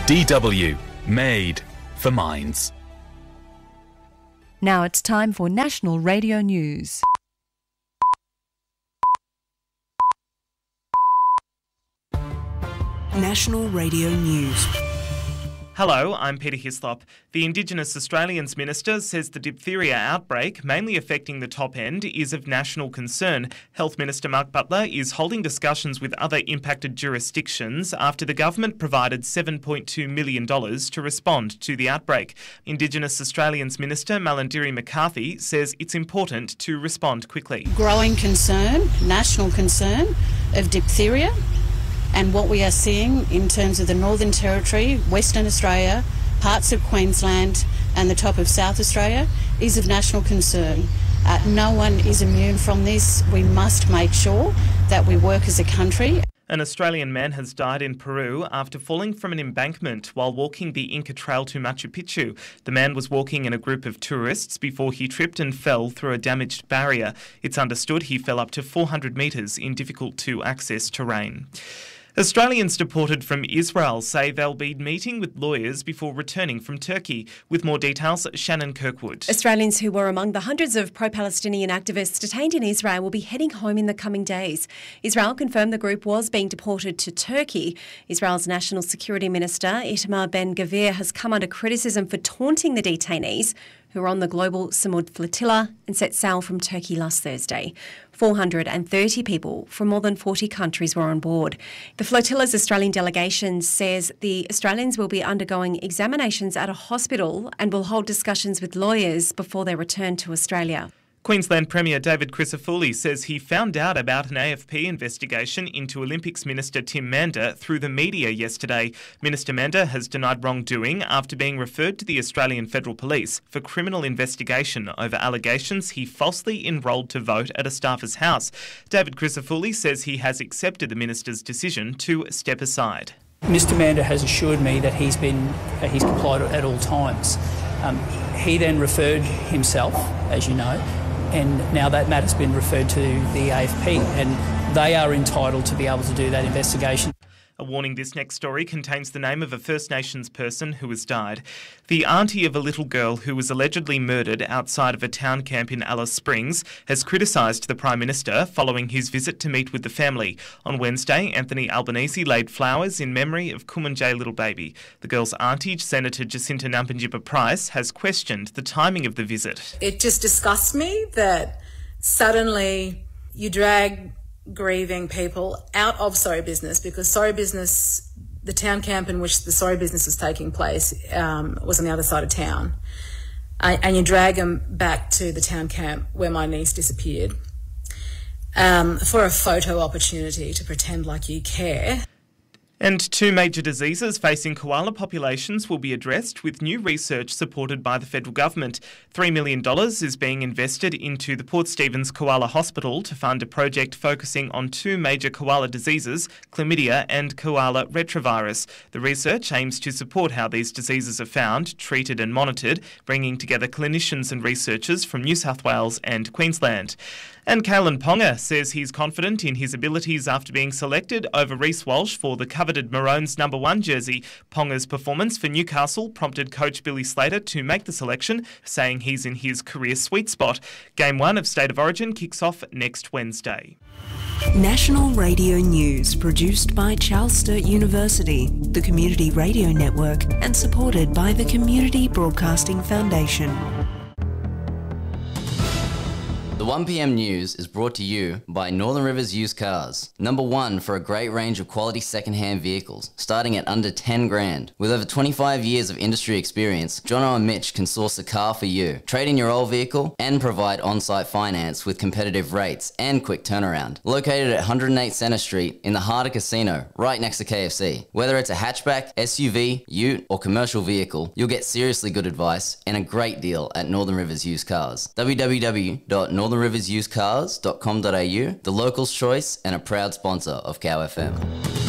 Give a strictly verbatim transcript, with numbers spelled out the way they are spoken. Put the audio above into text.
D W, made for minds. Now it's time for National Radio News. National Radio News. Hello, I'm Peter Hislop. The Indigenous Australians Minister says the diphtheria outbreak, mainly affecting the top end, is of national concern. Health Minister Mark Butler is holding discussions with other impacted jurisdictions after the government provided seven point two million dollars to respond to the outbreak. Indigenous Australians Minister Malarndirri McCarthy says it's important to respond quickly. Growing concern, national concern of diphtheria. And what we are seeing in terms of the Northern Territory, Western Australia, parts of Queensland and the top of South Australia is of national concern. Uh, no one is immune from this. We must make sure that we work as a country. An Australian man has died in Peru after falling from an embankment while walking the Inca Trail to Machu Picchu. The man was walking in a group of tourists before he tripped and fell through a damaged barrier. It's understood he fell up to four hundred metres in difficult-to-access terrain. Australians deported from Israel say they'll be meeting with lawyers before returning from Turkey. With more details, Shannon Kirkwood. Australians who were among the hundreds of pro-Palestinian activists detained in Israel will be heading home in the coming days. Israel confirmed the group was being deported to Turkey. Israel's National Security Minister, Itamar Ben-Gvir, has come under criticism for taunting the detainees who were on the global Samud flotilla and set sail from Turkey last Thursday. four hundred thirty people from more than forty countries were on board. The flotilla's Australian delegation says the Australians will be undergoing examinations at a hospital and will hold discussions with lawyers before they return to Australia. Queensland Premier David Crisafulli says he found out about an A F P investigation into Olympics Minister Tim Mander through the media yesterday. Minister Mander has denied wrongdoing after being referred to the Australian Federal Police for criminal investigation over allegations he falsely enrolled to vote at a staffer's house. David Crisafulli says he has accepted the minister's decision to step aside. Mister Mander has assured me that he's been uh, he's complied at all times. Um, he then referred himself, as you know, and now that matter's been referred to the A F P, and they are entitled to be able to do that investigation. A warning, this next story contains the name of a First Nations person who has died. The auntie of a little girl who was allegedly murdered outside of a town camp in Alice Springs has criticised the Prime Minister following his visit to meet with the family. On Wednesday, Anthony Albanese laid flowers in memory of Kumanjay little baby. The girl's auntie, Senator Jacinta Nampijinpa Price, has questioned the timing of the visit. It just disgusts me that suddenly you drag grieving people out of Sorry Business, because Sorry Business, the town camp in which the Sorry Business was taking place, um, was on the other side of town. Uh, and you drag them back to the town camp where my niece disappeared um, for a photo opportunity to pretend like you care. And two major diseases facing koala populations will be addressed with new research supported by the federal government. three million dollars is being invested into the Port Stephens Koala Hospital to fund a project focusing on two major koala diseases, chlamydia and koala retrovirus. The research aims to support how these diseases are found, treated and monitored, bringing together clinicians and researchers from New South Wales and Queensland. And Kalyn Ponga says he's confident in his abilities after being selected over Reece Walsh for the coveted Maroons number one jersey. Ponga's performance for Newcastle prompted coach Billy Slater to make the selection, saying he's in his career sweet spot. Game one of State of Origin kicks off next Wednesday. National Radio News, produced by Charles Sturt University, the Community Radio Network, and supported by the Community Broadcasting Foundation. The one p m News is brought to you by Northern Rivers Used Cars. Number one for a great range of quality second-hand vehicles, starting at under ten grand. With over twenty-five years of industry experience, Jono and Mitch can source a car for you, trade in your old vehicle, and provide on-site finance with competitive rates and quick turnaround. Located at one oh eight Centre Street in the heart of Casino, right next to K F C. Whether it's a hatchback, S U V, ute, or commercial vehicle, you'll get seriously good advice and a great deal at Northern Rivers Used Cars. w w w dot northern rivers used cars dot com dot a u, the locals' choice and a proud sponsor of Cow F M.